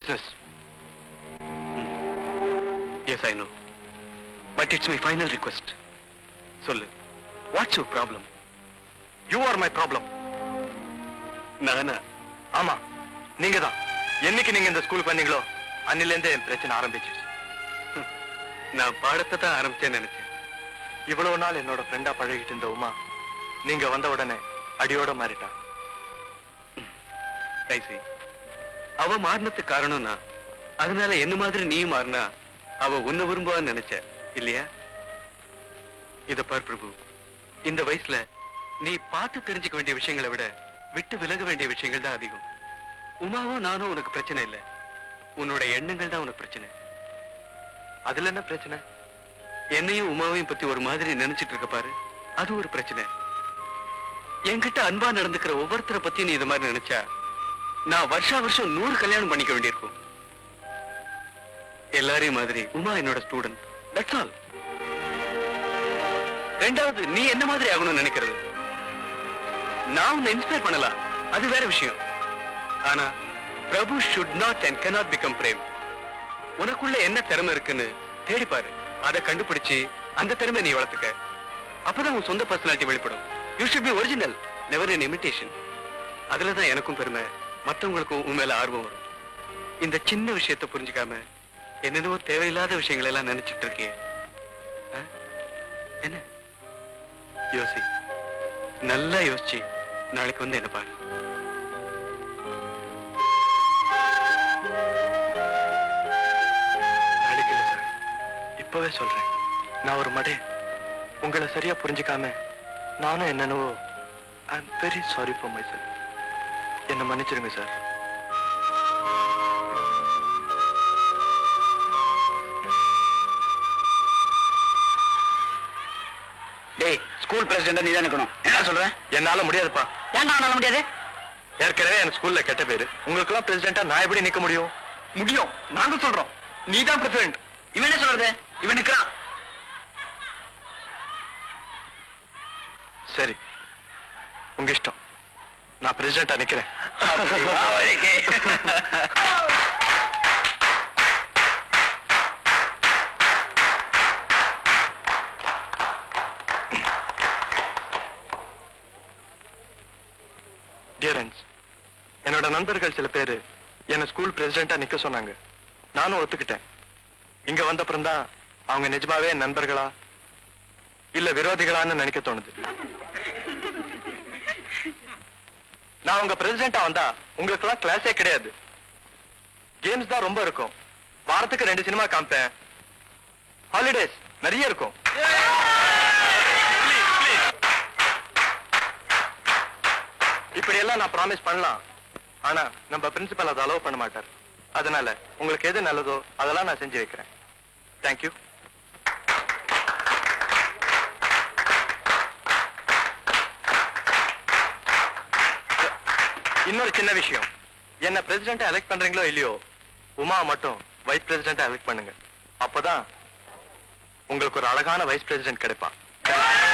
business. Yes, I know. But it's my final request. Sollu. What's your problem? You are my problem. நானா? ஆமா, நீங்க தான். என்னைக்கு நீங்க இந்த ஸ்கூலுக்கு வந்தீங்களோ அன்னிலேருந்தே என் பிரச்சனை ஆரம்பிச்சிருச்சு. நான் பாடத்தை தான் ஆரம்பிச்சேன்னு நினைச்சேன். இவ்வளவு நாள் என்னோட ஃப்ரெண்டா பழகிட்டு இருந்த உமா நீங்க வந்த உடனே அடியோட மாறிட்டா. அவ மாறினதுக்கு காரணம் நான். அதனால என்ன மாதிரி நீயும் மாறினா அவ உன்னை விரும்புவான்னு நினைச்ச இல்லையா? இத பார் பிரபு, இந்த வயசுல நீ பார்த்து தெரிஞ்சுக்க வேண்டிய விஷயங்களை விட விட்டு விலக வேண்டிய விஷயங்கள் தான் அதிகம். உமாவும் நானும் உனக்கு பிரச்சனை இல்லை, உன்னோட எண்ணங்கள் தான் உனக்கு பிரச்சனை. அதுல என்ன பிரச்சனை? என்னையும் உமாவையும் பத்தி ஒரு மாதிரி நினைச்சிட்டு இருக்க பாரு, அது ஒரு பிரச்சனை. என்கிட்ட அன்பா நடந்துக்கிற ஒவ்வொருத்தரை பத்தி நீ இது மாதிரி நினைச்சா நான் வருஷா வருஷம் 100 கல்யாணம் பண்ணிக்க வேண்டியிருக்கும். எல்லாரையும் மாதிரி உமா என்னோட ஸ்டூடெண்ட், தட்ஸ் ஆல். ரெண்டாவது, நீ என்ன மாதிரி ஆகணும்னு நினைக்கிறது. நான் உன்னை இன்ஸ்பயர் பண்ணலாம், அது வேற விஷயம். ஆனா பிரபு should not and cannot become frame. உனக்குள்ள என்ன திறமை இருக்குன்னு தேடிப்பாரு, அதை கண்டுபிடிச்சு அந்த திறமை நீ வளர்த்துக்க. அப்பதான் உன் சொந்த பர்சனாலிட்டி வெளிப்படும். You should be original, never an imitation. அதுலதான் எனக்கும் பெருமை, மற்றவங்களுக்கும் உன் மேல ஆர்வம் வரும். இந்த சின்ன விஷயத்தை புரிஞ்சுக்காம என்னென்னவோ தேவையில்லாத விஷயங்கள் எல்லாம் நினைச்சிட்டு இருக்கேன். என்ன யோசி, நல்லா யோசிச்சு நாளைக்கு வந்து என்ன பாரு. நாளைக்கு இல்ல சார், இப்பவே சொல்றேன். நான் ஒரு மடே, உங்களை சரியா புரிஞ்சுக்காம நானும் என்னென்னவோ. I am very sorry for my self. என்ன மன்னிச்சிருங்க சார். டேய், ஸ்கூல் பிரசிடென்ட் நீ தான் இருக்கணும். என்ன சொல்றேன்? என்னால முடியாதுப்பா. ஏன்டா உன்னால முடியாது? ஏற்கனவே எனக்கு ஸ்கூல்ல கெட்ட பேரு. உங்களுக்கு எல்லாம் பிரசிடென்டா நான் எப்படி நிக்க முடியும்? முடியும், நாங்க சொல்றோம். நீ தான் பிரசிடென்ட். இவன் என்ன சொல்றது? இவன் நிக்கிறான். சரி, உங்க இஷ்டம். நான் பிரசிடென்டா நிக்கிறேன். என்னோட நண்பர்கள் சில பேரு என்ன ஸ்கூல் பிரசிடென்டா நிக்க சொன்னாங்க. நானும் ஒத்துக்கிட்டேன். இங்க வந்தப்புறம் தான் அவங்க நிஜமாவே நண்பர்களா இல்ல விரோதிகளான்னு நினைக்க தோணுது. நான் உங்க பிரசிடென்டா வந்தா உங்களுக்கு எல்லாம் கிளாஸே கிடையாது. கேம்ஸ் தான் ரொம்ப இருக்கும். வாரத்துக்கு 2 சினிமா காமிப்பேன். ஹாலிடேஸ் நிறைய இருக்கும். இப்படி எல்லாம் நான் ப்ராமிஸ் பண்ணலாம். ஆனா நம்ம பிரின்சிபல் அதை அலோவ் பண்ண மாட்டார். அதனால உங்களுக்கு எது நல்லதோ அதெல்லாம் நான் செஞ்சு வைக்கிறேன். தேங்க்யூ. இன்னொரு சின்ன விஷயம், என்ன பிரசிடென்ட் எலெக்ட் பண்றீங்களோ இல்லையோ, உமா மட்டும் வைஸ் பிரசிடென்ட் எலெக்ட் பண்ணுங்க. அப்பதான் உங்களுக்கு ஒரு அழகான வைஸ் பிரசிடென்ட் கிடைப்பா.